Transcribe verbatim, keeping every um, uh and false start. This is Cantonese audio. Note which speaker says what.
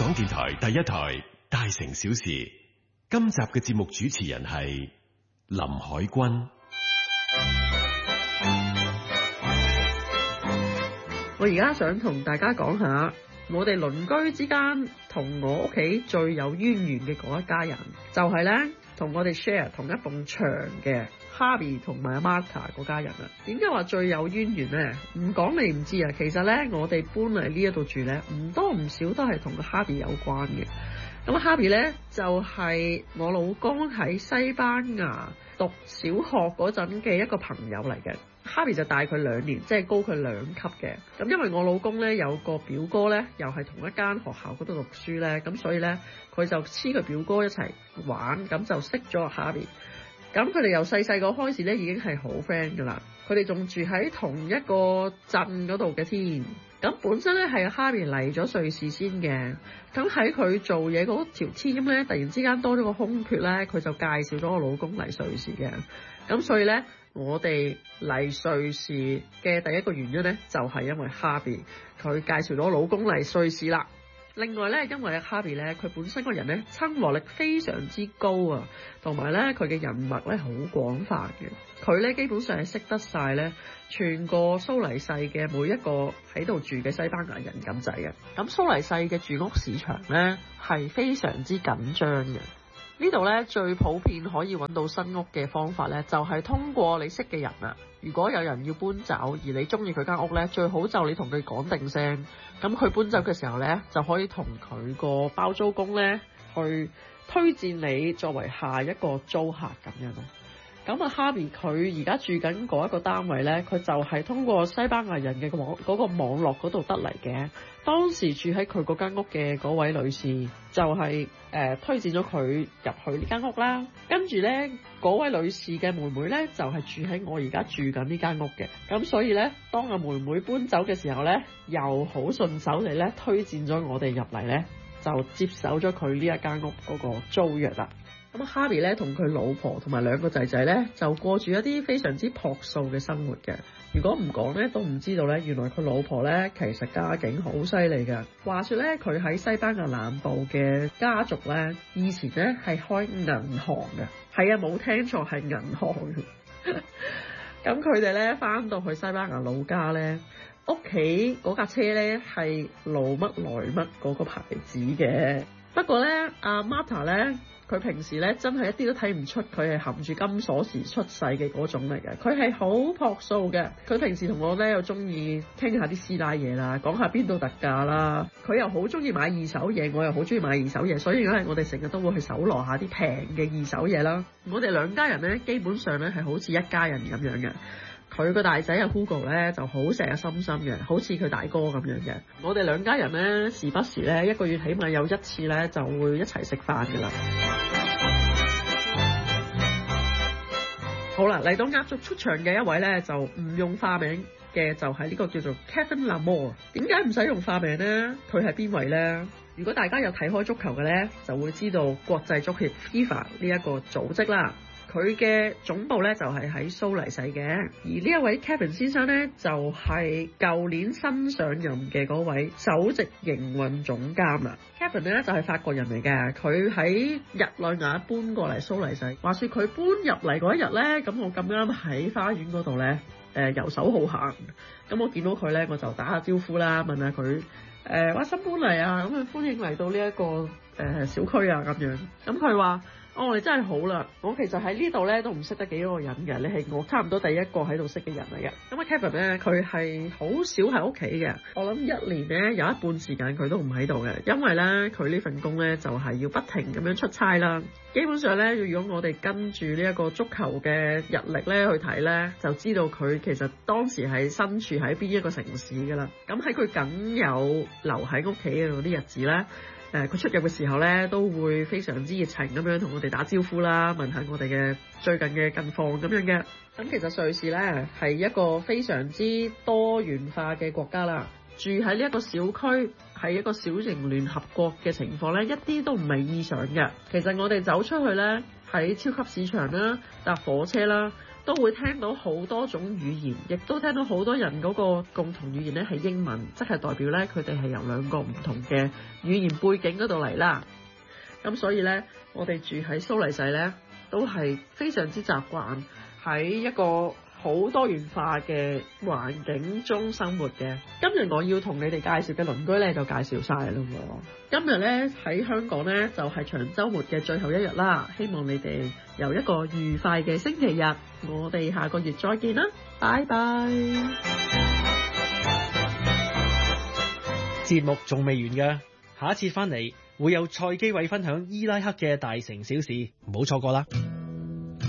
Speaker 1: 港電台第一台《大城小事》，今集嘅節目主持人係林海軍。
Speaker 2: 我而家想同大家講下，我哋鄰居之間同我屋企最有淵源嘅嗰一家人，就係咧同我哋 share 同一埲牆嘅 Harvey 同埋 Martha 嗰家人啊。點解話最有淵源咧？唔講你唔知啊。其實咧，我哋搬嚟呢一度住咧，唔多唔少都係同個 Harvey 有關嘅。咁 Harvey 咧就係、是、我老公喺西班牙讀小學嗰陣嘅一個朋友嚟嘅。Harvey 就大佢兩年，即係高佢兩級嘅。咁因為我老公咧有個表哥咧，又係同一間學校嗰度讀書咧，咁所以咧佢就黐佢表哥一齊玩，咁就識咗阿 Harvey。咁佢哋由細細個開始咧已經係好 friend 噶啦。佢哋仲住喺同一個鎮嗰度嘅添。咁本身咧係阿 Harvey 嚟咗瑞士先嘅。咁喺佢做嘢嗰條 team 咧，突然之間多咗個空缺咧，佢就介紹咗我老公嚟瑞士嘅。咁所以咧，我哋嚟瑞士嘅第一個原因咧，就係因為 Harvey 佢介紹咗我老公嚟瑞士啦。另外咧，因為阿 Harvey 咧，佢本身個人咧親和力非常之高啊，同埋咧佢嘅人脈咧好廣泛嘅。佢咧基本上係識得晒咧全個蘇黎世嘅每一個喺度住嘅西班牙人咁滯嘅。咁蘇黎世嘅住屋市場咧係非常之緊張嘅。呢度咧最普遍可以揾到新屋嘅方法咧，就係通過你識嘅人啊。如果有人要搬走，而你中意佢間屋咧，最好就你同佢講定聲。咁佢搬走嘅時候咧，就可以同佢個包租公咧去推薦你作為下一個租客咁樣咯。咁啊 Harvey 佢而家住緊嗰一個單位咧，佢就係通過西班牙人嘅網嗰個網絡嗰度得嚟嘅。當時住喺佢嗰間屋嘅嗰位女士就係、是、誒、呃、推薦咗佢入去呢間屋啦。跟住咧嗰位女士嘅妹妹咧就係、是、住喺我而家住緊呢間屋嘅。咁所以咧，當阿妹妹搬走嘅時候咧，又好順手嚟咧推薦咗我哋入嚟咧，就接手咗佢呢一間屋嗰個租約啦。咁 Harvey 咧同佢老婆同埋兩個仔仔咧就過住一啲非常之樸素嘅生活嘅。如果唔講咧，都唔知道咧，原來佢老婆咧其實家境好犀利嘅。話說咧，佢喺西班牙南部嘅家族咧，以前咧係開銀行嘅。係啊，冇聽錯，係銀行。咁佢哋咧翻到去西班牙老家咧，屋企嗰架車咧係路乜來乜嗰個牌子嘅。不過咧，阿 Martha 咧，佢平時咧真係一啲都睇唔出佢係含住金鎖匙出世嘅嗰種嚟嘅。佢係好樸素嘅。佢平時同我咧又中意傾下啲師奶嘢啦，講下邊度特價啦。佢又好中意買二手嘢，我又好中意買二手嘢，所以咧我哋成日都會去搜羅下啲平嘅二手嘢啦。我哋兩家人咧基本上咧係好似一家人咁樣嘅。佢個大仔阿 Hugo 咧就好成日心心嘅，好似佢大哥咁樣嘅。我哋兩家人咧時不時咧一個月起碼有一次咧就會一齊食飯噶啦。好啦，嚟到壓軸出場嘅一位咧就唔用化名嘅，就係呢個叫做 Kevin Lamore。點解唔使用化名呢？佢係邊位呢？如果大家有睇開足球嘅咧，就會知道國際足協 FIFA 呢一個組織啦。佢嘅總部咧就係喺蘇黎世嘅，而呢一位 Kevin 先生咧就係舊年新上任嘅嗰位首席營運總監啦。Kevin 咧就係法國人嚟嘅，佢喺日內瓦搬過嚟蘇黎世。話說佢搬入嚟嗰一日咧，咁我咁啱喺花園嗰度咧，誒遊手好閒，咁我見到佢咧，我就打下招呼啦，問下佢誒話新搬嚟啊，咁啊歡迎嚟到呢一個誒小區啊咁樣。咁佢話：哦，你真係好啦！我其實喺呢度咧都唔識得幾多個人嘅，你係我差唔多第一個喺度識嘅人嚟嘅。咁啊 Kevin 咧，佢係好少喺屋企嘅。我諗一年咧有一半時間佢都唔喺度嘅，因為咧佢呢份工咧就係要不停咁樣出差啦。基本上咧，如果我哋跟住呢一個足球嘅日曆咧去睇咧，就知道佢其實當時係身處喺邊一個城市噶啦。咁喺佢僅有留喺屋企嘅嗰啲日子咧，誒佢出入嘅時候咧，都會非常之熱情咁樣同我哋打招呼啦，問下我哋嘅最近嘅近況咁樣嘅。咁其實瑞士咧係一個非常之多元化嘅國家啦。住喺呢一個小區，係一個小型聯合國嘅情況咧，一啲都唔係異常嘅。其實我哋走出去咧，喺超級市場啦、搭火車啦， 都會聽到好多種語言，亦都聽到好多人嗰個共同語言咧係英文，即係代表咧佢哋係由兩個唔同嘅語言背景嗰度嚟啦。咁所以咧，我哋住喺蘇黎世咧，都係非常之習慣喺一個好多元化嘅環境中生活嘅。今日我要同你哋介紹嘅鄰居咧就介紹晒啦喎。今日咧喺香港咧就係長週末嘅最後一日啦，希望你哋有一個愉快嘅星期日。我哋下個月再見啦，拜拜。
Speaker 3: 節目仲未完㗎，下一次翻嚟會有蔡基偉分享伊拉克嘅大城小事，唔好錯過啦。